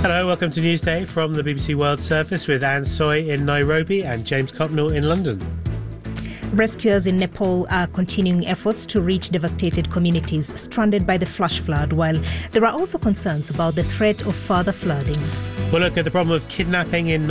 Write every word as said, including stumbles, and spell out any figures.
Hello, welcome to Newsday from the B B C World Service with Anne Soy in Nairobi and James Copnell in London. Rescuers in Nepal are continuing efforts to reach devastated communities stranded by the flash flood, while there are also concerns about the threat of further flooding. We'll look at the problem of kidnapping in